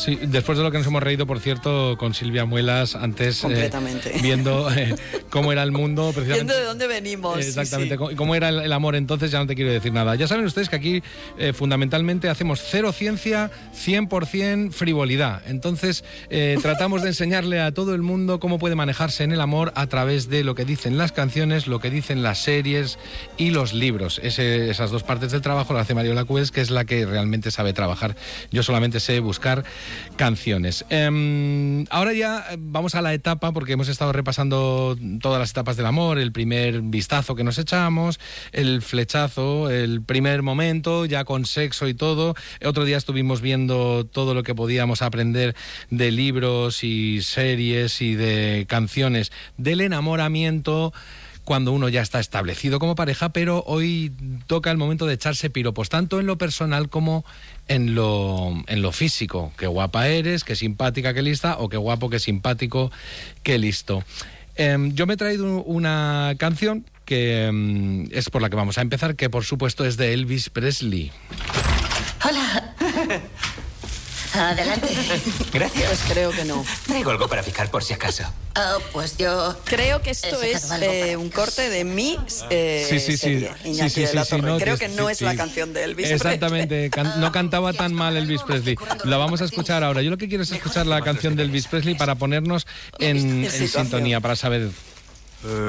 Sí, después de lo que nos hemos reído, por cierto, con Silvia Muelas, antes completamente. Viendo cómo era el mundo, viendo de dónde venimos. Exactamente, sí. Cómo era el amor entonces, ya no te quiero decir nada. Ya saben ustedes que aquí fundamentalmente hacemos cero ciencia, 100% frivolidad. Entonces tratamos de enseñarle a todo el mundo cómo puede manejarse en el amor a través de lo que dicen las canciones, lo que dicen las series y los libros. Esas dos partes del trabajo lo hace Mariola Cuels, que es la que realmente sabe trabajar. Yo solamente sé buscar canciones. Ahora ya vamos a la etapa, porque hemos estado repasando todas las etapas del amor, el primer vistazo que nos echamos, el flechazo, el primer momento, ya con sexo y todo. Otro día estuvimos viendo todo lo que podíamos aprender de libros y series y de canciones del enamoramiento cuando uno ya está establecido como pareja, pero hoy toca el momento de echarse piropos, tanto en lo personal como en lo físico. Qué guapa eres, qué simpática, qué lista, o qué guapo, qué simpático, qué listo. Yo me he traído una canción que es por la que vamos a empezar, que por supuesto es de Elvis Presley. Hola. Adelante. Gracias. Pues creo que no. Traigo algo para picar por si acaso. Pues yo... Creo que esto es un corte de mi serie, Iñaki de la Torre. No, creo que no es la sí. canción de Elvis Exactamente, no cantaba tan mal Elvis Presley. La vamos a escuchar ahora. Yo lo que quiero es escuchar la canción de Elvis Presley para ponernos en sintonía, para saber...